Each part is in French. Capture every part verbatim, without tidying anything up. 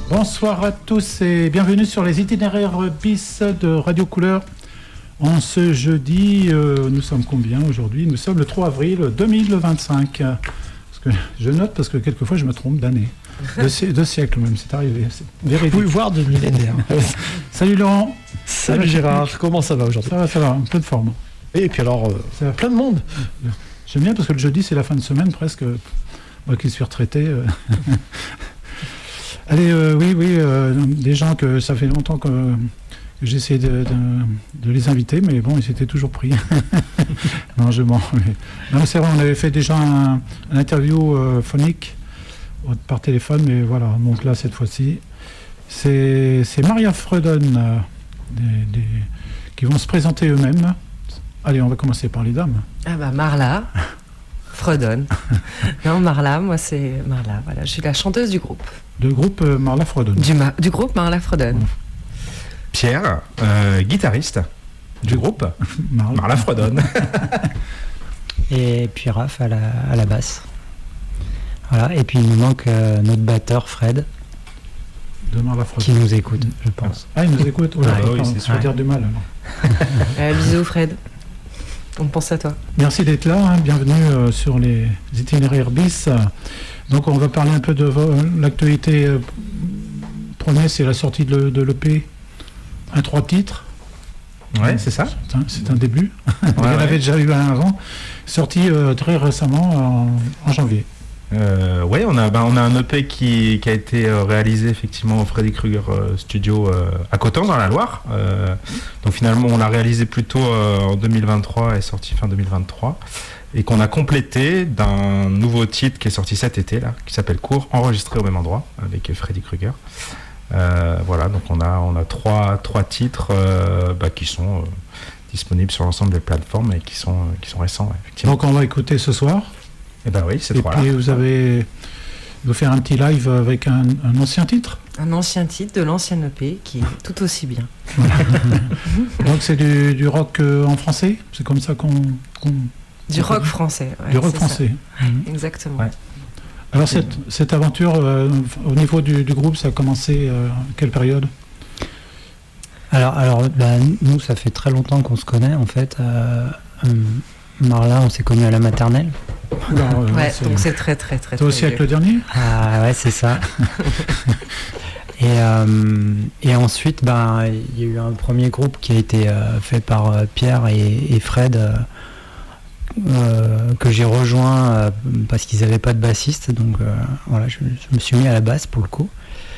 Bonsoir à tous et bienvenue sur les itinéraires bis de Radio Couleur. En ce jeudi, euh, nous sommes combien aujourd'hui? Nous sommes le trois avril deux mille vingt-cinq. Parce que je note parce que quelquefois je me trompe d'année. Deux, si- deux siècles même, c'est arrivé. C'est véridique. Oui, voire de millénaires. Salut Laurent. Salut Gérard, comment ça va aujourd'hui? Ça va, ça va, un peu de forme. Et puis alors, euh, Ça va. plein de monde. J'aime bien parce que le jeudi c'est la fin de semaine presque. Moi qui suis retraité. euh. Allez, euh, oui, oui, euh, des gens que ça fait longtemps que, que j'essaie de, de, de les inviter, mais bon, ils étaient toujours pris. Non, je mens. mais- Non, c'est vrai, on avait fait déjà un, un interview euh, phonique euh, par téléphone, mais voilà, donc là, cette fois-ci, c'est c'est Maria Freudon euh, des- des- qui vont se présenter eux-mêmes. Allez, on va commencer par les dames. Ah bah Marla, Freudon. Non, Marla, moi c'est Marla, voilà, je suis la chanteuse du groupe. Le groupe euh, Marla Freudon. Du, ma- du groupe Marla Freudon. Pierre, euh, guitariste du groupe Marla, Marla Freudon. Et puis Raph à la, à la basse. Voilà. Et puis il nous manque euh, notre batteur Fred de Marla qui Freudon. nous écoute, je pense. Ah, ils nous écoutent. Oh là, Ouais, d'accord, oui, c'est ça veut sûr. dire du mal. alors. Euh, bisous Fred. On pense à toi. Merci d'être là, hein. Bienvenue euh, sur les itinéraires bis. Donc on va parler un peu de vo- l'actualité. euh, Premier, c'est la sortie de, de l'E P, un trois titres. Ouais, c'est ça. C'est un, c'est un début. Il y en ouais. avait déjà eu un avant, sorti euh, très récemment en, en janvier. Euh, ouais, on a, bah, on a un E P qui, qui a été euh, réalisé effectivement au Freddy Krueger euh, Studio euh, à Coton dans la Loire. Euh, donc finalement, on l'a réalisé plutôt euh, en deux mille vingt-trois et sorti fin deux mille vingt-trois. Et qu'on a complété d'un nouveau titre qui est sorti cet été là, qui s'appelle Cours, enregistré au même endroit avec Freddy Krueger. Euh, voilà, donc on a, on a trois, trois titres euh, bah, qui sont euh, disponibles sur l'ensemble des plateformes et qui sont, euh, qui sont récents, ouais, effectivement. Donc on va écouter ce soir. Et ben oui, ces Et trois-là. puis vous avez vous faire un petit live avec un, un ancien titre. Un ancien titre de l'ancienne E P qui est tout aussi bien. Donc c'est du, du rock euh, en français. C'est comme ça qu'on, qu'on Du rock français. ouais, du rock c'est ça. français. Exactement. Ouais. Alors cette, cette aventure euh, au niveau du, du groupe, ça a commencé euh, à quelle période? Alors, alors bah, nous, ça fait très longtemps qu'on se connaît en fait. Euh, euh, Marla, on s'est connus à la maternelle. Alors, euh, Ouais, c'est- donc c'est très très très Toi très aussi avec vieux. le dernier? Ah ouais, c'est ça. et, euh, et ensuite, ben, il y a eu un premier groupe qui a été euh, fait par euh, Pierre et, et Fred, euh, euh, que j'ai rejoint euh, parce qu'ils n'avaient pas de bassiste. Donc euh, voilà, je, je me suis mis à la basse pour le coup.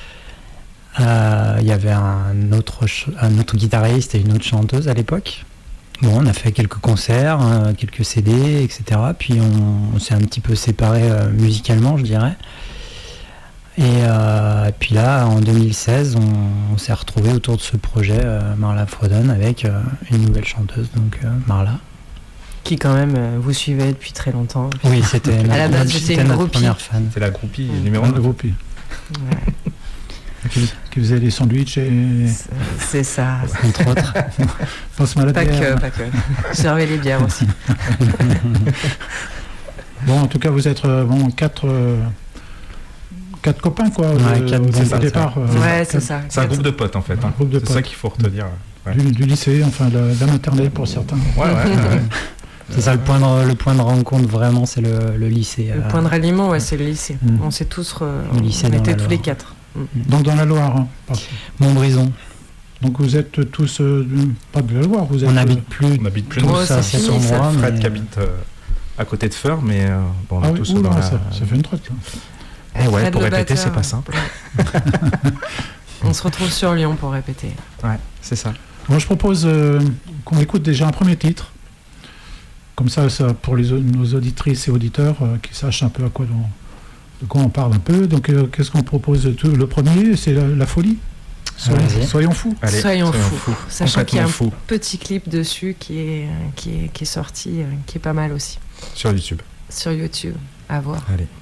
Euh, Il y avait un autre, ch- un autre guitariste et une autre chanteuse à l'époque. Bon, on a fait quelques concerts, euh, quelques C D, et cetera. Puis on, on s'est un petit peu séparés euh, musicalement, je dirais. Et euh, puis là, en deux mille seize, on, on s'est retrouvés autour de ce projet euh, Marla Freudon avec euh, une nouvelle chanteuse, donc euh, Marla. Qui quand même euh, vous suivait depuis très longtemps. Oui, c'était notre, la base, notre- j'étais c'était une notre groupie. première fan. C'est la groupie Mm. numéro Un un. groupe Ouais, qui, qui faisait des sandwichs et c'est- c'est ça. Entre autres. passe mal à Pas terre. que, pas que. Servez les bières aussi. Bon, en tout cas, vous êtes euh, bon, quatre, euh, quatre copains, quoi, Ouais, de- quatre au bons au potes, départ. euh, Ouais, c'est quatre- ça. C'est un groupe de potes en fait. Un Hein. groupe de C'est ça potes. qu'il faut retenir. Ouais. Du, du lycée, enfin, de la maternelle pour certains. Ouais, ouais, ouais. C'est ça le point de, le point de rencontre, vraiment, c'est le, le lycée. Le euh, point de ralliement, ouais, c'est le lycée. Mm. On s'est tous. re- Le lycée on dans était la tous Loire. les quatre. Mm. Donc dans la Loire. hein, parce- Montbrison. Donc vous êtes tous, euh, de- pas de la Loire, vous êtes... On euh, n'habite plus On habite plus tous nous. Moi, à c'est cet fini, ça. endroit, Fred mais- qui habite euh, à côté de Feur, mais euh, bon, on est Ah oui, tous oula, dans la... ça, ça fait une trotte. là. Eh ouais, Fred pour le répéter, batteur. c'est pas simple. On se retrouve sur Lyon pour répéter. Ouais, c'est ça. Moi, je propose euh, qu'on écoute déjà un premier titre. Comme ça, ça pour les, au- nos auditrices et auditeurs euh, qui sachent un peu à quoi on, de quoi on parle un peu. Donc, euh, qu'est-ce qu'on propose tout Le premier, c'est la, la folie. Soyons, Allez-y. soyons fous. Allez, Soyons fous. Sachant qu'il y a un Complètement fou petit clip dessus qui est, qui est, qui est sorti, euh, qui est pas mal aussi. sur YouTube. Sur YouTube. À voir. Allez.